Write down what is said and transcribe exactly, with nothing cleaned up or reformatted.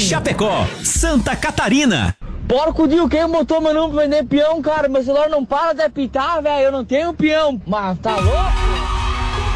Chapecó, Santa Catarina. Porco Dio, quem botou meu número pra vender peão, cara? Meu celular não para de apitar, velho. Eu não tenho peão. Mas tá louco?